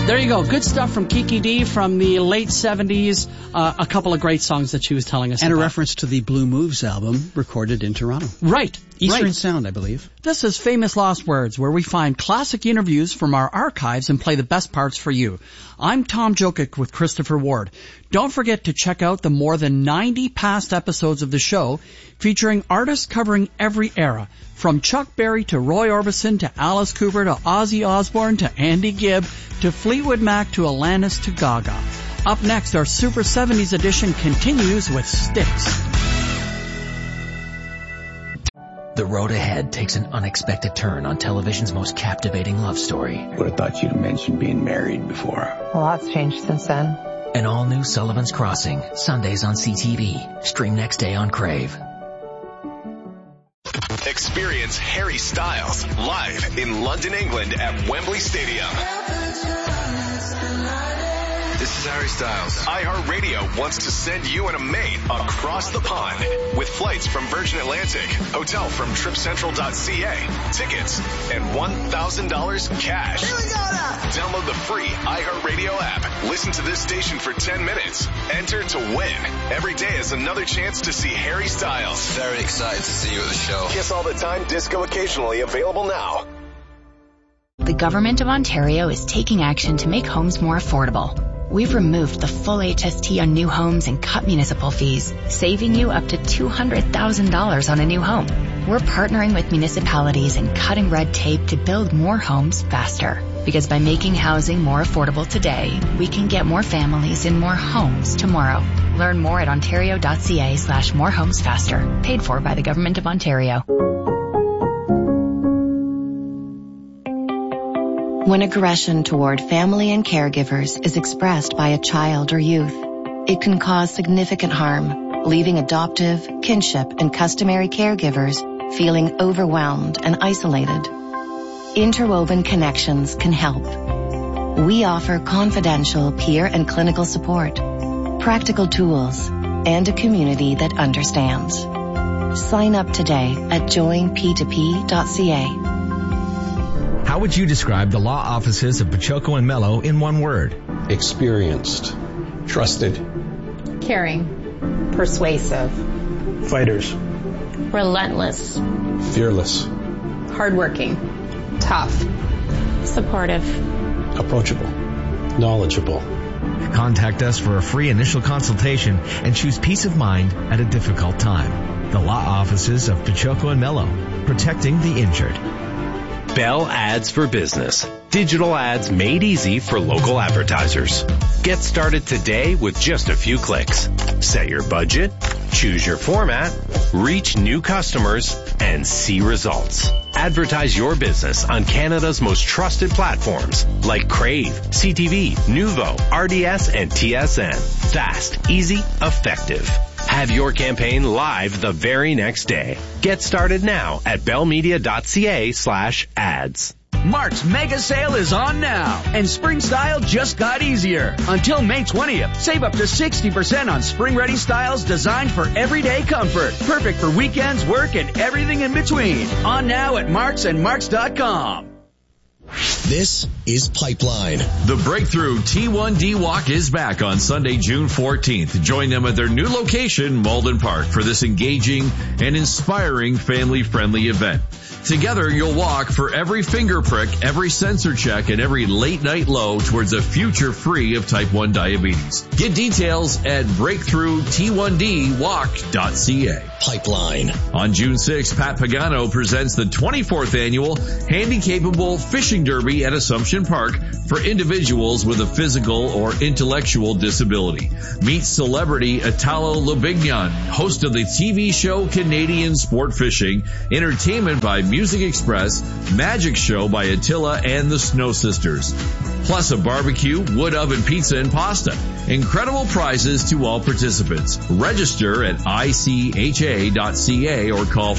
There you go. Good stuff from Kiki D from the late 70s. A couple of great songs that she was telling us about. And a reference to the Blue Moves album recorded in Toronto. Right. Eastern Sound, I believe. This is Famous Lost Words, where we find classic interviews from our archives and play the best parts for you. I'm Tom Jokic with Christopher Ward. Don't forget to check out the more than 90 past episodes of the show featuring artists covering every era, from Chuck Berry to Roy Orbison to Alice Cooper to Ozzy Osbourne to Andy Gibb to Fleetwood Mac to Alanis to Gaga. Up next, our Super 70s edition continues with Styx. The road ahead takes an unexpected turn on television's most captivating love story. Would have thought you'd mentioned being married before. A lot's changed since then. An all-new Sullivan's Crossing, Sundays on CTV. Stream next day on Crave. Experience Harry Styles live in London, England at Wembley Stadium. This is Harry Styles. iHeartRadio wants to send you and a mate across the pond with flights from Virgin Atlantic, hotel from TripCentral.ca, tickets, and $1,000 cash. Here we go now. Download the free iHeartRadio app. Listen to this station for 10 minutes. Enter to win. Every day is another chance to see Harry Styles. Very excited to see you at the show. Kiss all the time, disco occasionally, available now. The Government of Ontario is taking action to make homes more affordable. We've removed the full HST on new homes and cut municipal fees, saving you up to $200,000 on a new home. We're partnering with municipalities and cutting red tape to build more homes faster. Because by making housing more affordable today, we can get more families in more homes tomorrow. Learn more at ontario.ca/morehomesfaster. Paid for by the Government of Ontario. When aggression toward family and caregivers is expressed by a child or youth, it can cause significant harm, leaving adoptive, kinship, and customary caregivers feeling overwhelmed and isolated. Interwoven Connections can help. We offer confidential peer and clinical support, practical tools, and a community that understands. Sign up today at joinp2p.ca. How would you describe the law offices of Pachoco and Mello in one word? Experienced. Trusted. Caring. Persuasive. Fighters. Relentless. Fearless. Hardworking. Tough. Supportive. Approachable. Knowledgeable. Contact us for a free initial consultation and choose peace of mind at a difficult time. The law offices of Pachoco and Mello, protecting the injured. Bell Ads for Business. Digital ads made easy for local advertisers. Get started today with just a few clicks. Set your budget, choose your format, reach new customers, and see results. Advertise your business on Canada's most trusted platforms like Crave, CTV, Nuvo, RDS, and TSN. Fast, easy, effective. Have your campaign live the very next day. Get started now at bellmedia.ca/ads. Mark's mega sale is on now, and spring style just got easier. Until May 20th, save up to 60% on spring-ready styles designed for everyday comfort. Perfect for weekends, work, and everything in between. On now at Marks and Marks.com. This is Pipeline. The Breakthrough T1D Walk is back on Sunday, June 14th. Join them at their new location, Malden Park, for this engaging and inspiring family-friendly event. Together, you'll walk for every finger prick, every sensor check, and every late-night low towards a future free of type 1 diabetes. Get details at breakthrough-t1dwalk.ca. Pipeline. On June 6th, Pat Pagano presents the 24th annual Handy-Capable Fishing Derby at Assumption Park for individuals with a physical or intellectual disability. Meet celebrity Italo Lubignan, host of the TV show Canadian Sport Fishing, entertainment by Music Express, magic show by Attila and the Snow Sisters. Plus a barbecue, wood oven pizza, and pasta. Incredible prizes to all participants. Register at ICHA.ca or call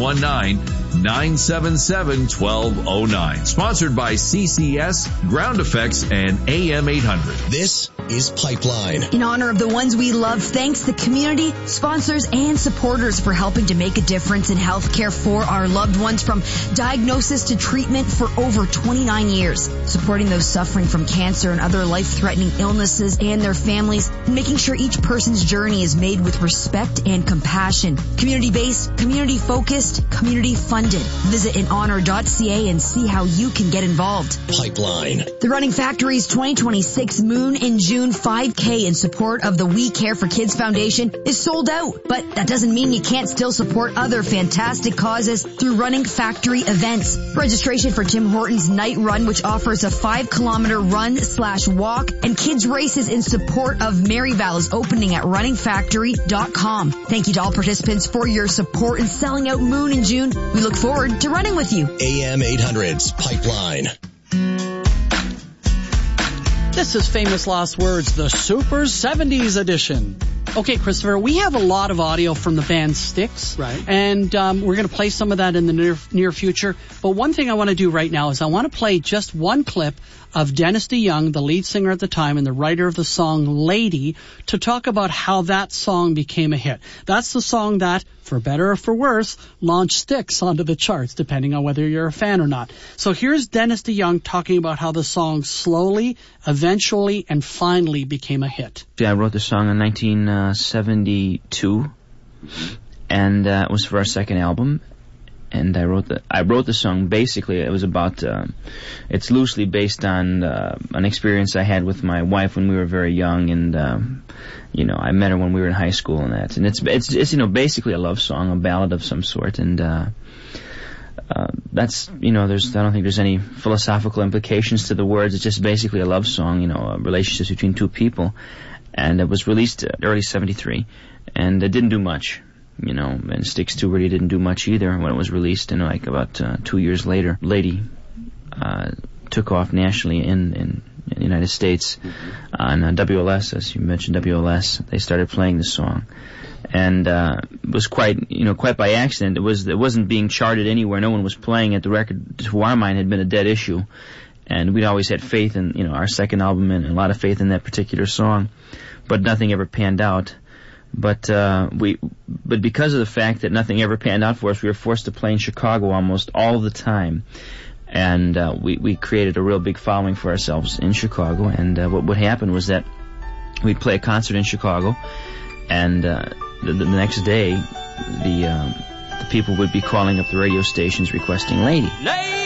519-977-1209. Sponsored by CCS, Ground Effects, and AM 800. This is Pipeline. In honor of the ones we love, thanks the community, sponsors, and supporters for helping to make a difference in healthcare for our loved ones, from diagnosis to treatment for over 29 years. Supporting those suffering suffering from cancer and other life-threatening illnesses and their families, and making sure each person's journey is made with respect and compassion. Community-based, community-focused, community-funded. Visit inhonor.ca and see how you can get involved. Pipeline. The Running Factory's 2026 Moon in June 5K in support of the We Care for Kids Foundation is sold out, but that doesn't mean you can't still support other fantastic causes through Running Factory events. Registration for Tim Hortons Night Run, which offers a 5-kilometer run/walk, and kids races in support of Maryvale is opening at runningfactory.com. Thank you to all participants for your support in selling out Moon in June. We look forward to running with you. AM 800's Pipeline. This is Famous Last Words, the Super 70s edition. Okay, Christopher, we have a lot of audio from the band Styx. Right. And we're going to play some of that in the near future. But one thing I want to do right now is I want to play just one clip of Dennis DeYoung, the lead singer at the time and the writer of the song Lady, to talk about how that song became a hit. That's the song that, for better or for worse, launched Styx onto the charts, depending on whether you're a fan or not. So here's Dennis DeYoung talking about how the song slowly, eventually, and finally became a hit. I wrote the song in 1972, and it was for our second album. And I wrote the song. Basically, it was about. It's loosely based on an experience I had with my wife when we were very young, and I met her when we were in high school, and that. And it's basically a love song, a ballad of some sort, and that's I don't think there's any philosophical implications to the words. It's just basically a love song, relationships between two people, and it was released early '73, and it didn't do much. And Styx 2 really didn't do much either when it was released. And about 2 years later, Lady took off nationally in the United States on WLS, as you mentioned, WLS. They started playing the song, and it was quite by accident. It wasn't being charted anywhere. No one was playing it. The record, to our mind, had been a dead issue, and we'd always had faith in our second album and a lot of faith in that particular song, but nothing ever panned out. But because of the fact that nothing ever panned out for us, we were forced to play in Chicago almost all the time, and we created a real big following for ourselves in Chicago. And what would happen was that we'd play a concert in Chicago, and the next day the people would be calling up the radio stations requesting Lady.